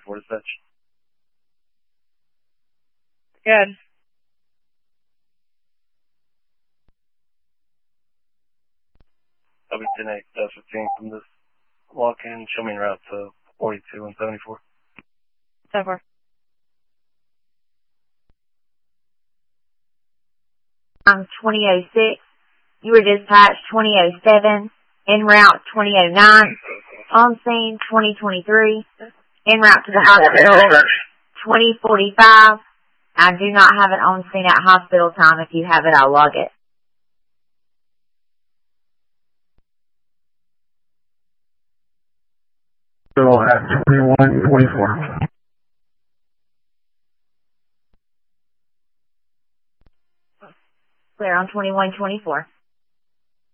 2124 dispatch. Good. I'll be 10-8-15 from this walk-in. Show me en route to 42 and 74. 74. I'm 2006. You were dispatched 2007. En route 2009. On scene 2023. En route to the hospital 2045. I do not have it on scene at hospital time. If you have it, I'll log it. At 2124. Clear on 2124.